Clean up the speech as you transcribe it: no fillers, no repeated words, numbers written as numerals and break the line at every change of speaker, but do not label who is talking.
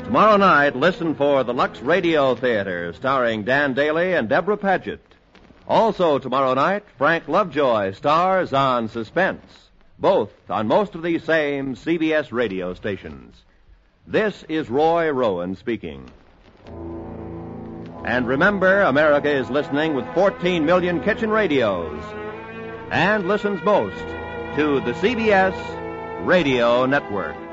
Tomorrow night, listen for the Lux Radio Theater, starring Dan Daly and Deborah Paget. Also tomorrow night, Frank Lovejoy stars on Suspense, both on most of these same CBS radio stations. This is Roy Rowan speaking. And remember, America is listening with 14 million kitchen radios and listens most to the CBS Radio Network.